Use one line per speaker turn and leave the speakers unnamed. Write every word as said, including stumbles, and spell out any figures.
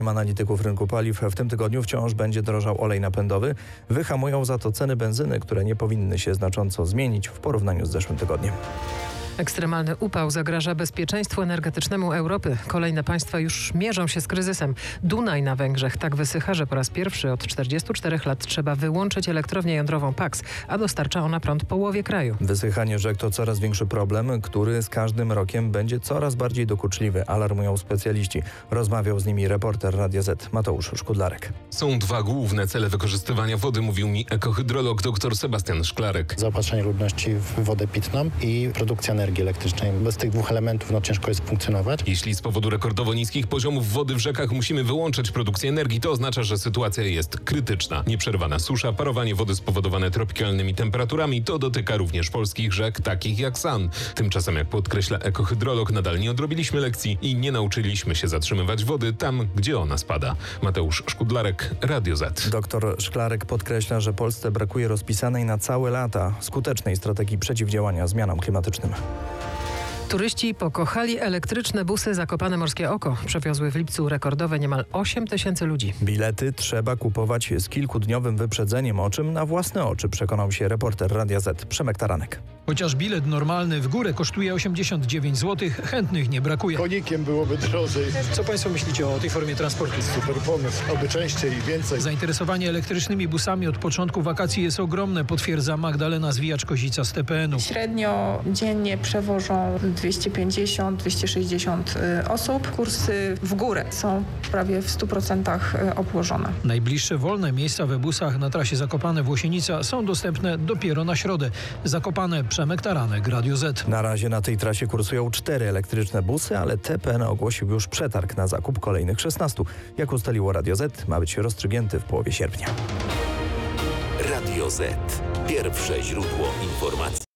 Analityków rynku paliw w tym tygodniu wciąż będzie drożał olej napędowy. Wyhamują za to ceny benzyny, które nie powinny się znacząco zmienić w porównaniu z zeszłym tygodniem.
Ekstremalny upał zagraża bezpieczeństwu energetycznemu Europy. Kolejne państwa już mierzą się z kryzysem. Dunaj na Węgrzech tak wysycha, że po raz pierwszy od czterdziestu czterech lat trzeba wyłączyć elektrownię jądrową Paks, a dostarcza ona prąd połowie kraju.
Wysychanie rzek to coraz większy problem, który z każdym rokiem będzie coraz bardziej dokuczliwy, alarmują specjaliści. Rozmawiał z nimi reporter Radia Z Mateusz Szkudlarek.
Są dwa główne cele wykorzystywania wody, mówił mi ekohydrolog dr Sebastian Szklarek.
Zaopatrzenie ludności w wodę pitną i produkcja energii elektrycznej. Bez tych dwóch elementów no, ciężko jest funkcjonować.
Jeśli z powodu rekordowo niskich poziomów wody w rzekach musimy wyłączyć produkcję energii, to oznacza, że sytuacja jest krytyczna. Nieprzerwana susza, parowanie wody spowodowane tropikalnymi temperaturami, to dotyka również polskich rzek, takich jak San. Tymczasem, jak podkreśla ekohydrolog, nadal nie odrobiliśmy lekcji i nie nauczyliśmy się zatrzymywać wody tam, gdzie ona spada. Mateusz Szkudlarek, Radio Z.
Doktor Szklarek podkreśla, że Polsce brakuje rozpisanej na całe lata skutecznej strategii przeciwdziałania zmianom klimatycznym.
Turyści pokochali elektryczne busy Zakopane Morskie Oko. Przewiozły w lipcu rekordowe niemal osiem tysięcy ludzi.
Bilety trzeba kupować z kilkudniowym wyprzedzeniem, o czym na własne oczy przekonał się reporter Radia Z Przemek Taranek.
Chociaż bilet normalny w górę kosztuje osiemdziesiąt dziewięć złotych, chętnych nie brakuje.
Konikiem byłoby drożej.
Co Państwo myślicie o tej formie transportu?
Super pomysł, oby częściej i więcej.
Zainteresowanie elektrycznymi busami od początku wakacji jest ogromne, potwierdza Magdalena Zwijacz-Kozica z T P N u.
Średnio dziennie przewożą dwieście pięćdziesiąt do dwieście sześćdziesiąt osób. Kursy w górę są prawie w stu procentach obłożone.
Najbliższe wolne miejsca we busach na trasie Zakopane-Włosienica są dostępne dopiero na środę. Zakopane, Przemek Taranek, Radio Z.
Na razie na tej trasie kursują cztery elektryczne busy, ale T P N ogłosił już przetarg na zakup kolejnych szesnastu. Jak ustaliło Radio Z, ma być rozstrzygnięty w połowie sierpnia.
Radio Z. Pierwsze źródło informacji.